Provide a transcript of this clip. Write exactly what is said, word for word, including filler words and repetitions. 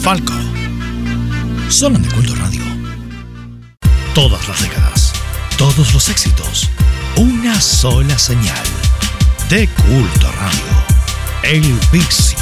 Falco. Solo en De Culto Radio. Todas las décadas, todos los éxitos, una sola señal. De Culto Radio. El Big